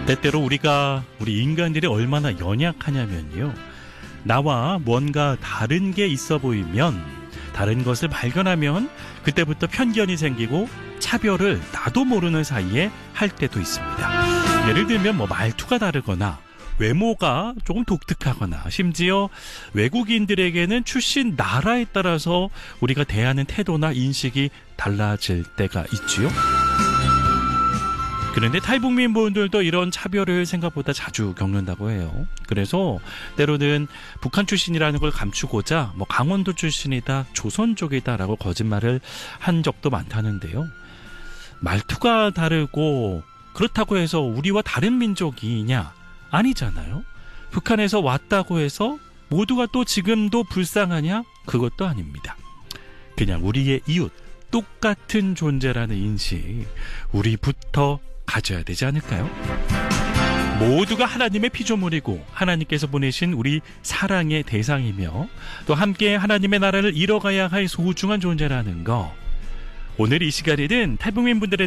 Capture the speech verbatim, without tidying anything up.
때때로 우리가 우리 인간들이 얼마나 연약하냐면요. 나와 뭔가 다른 게 있어 보이면, 다른 것을 발견하면 그때부터 편견이 생기고 차별을 나도 모르는 사이에 할 때도 있습니다. 예를 들면 뭐 말투가 다르거나 외모가 조금 독특하거나 심지어 외국인들에게는 출신 나라에 따라서 우리가 대하는 태도나 인식이 달라질 때가 있지요. 그런데 탈북민 분들도 이런 차별을 생각보다 자주 겪는다고 해요. 그래서 때로는 북한 출신이라는 걸 감추고자 뭐 강원도 출신이다, 조선 쪽이다라고 거짓말을 한 적도 많다는데요. 말투가 다르고 그렇다고 해서 우리와 다른 민족이냐? 아니잖아요. 북한에서 왔다고 해서 모두가 또 지금도 불쌍하냐? 그것도 아닙니다. 그냥 우리의 이웃, 똑같은 존재라는 인식, 우리부터 가져야 되지 않을까요? 모두가 하나님의 피조물이고 하나님께서 보내신 우리 사랑의 대상이며 또 함께 하나님의 나라를 이뤄가야 할 소중한 존재라는 거, 오늘 이 시간에는 탈북민 분들에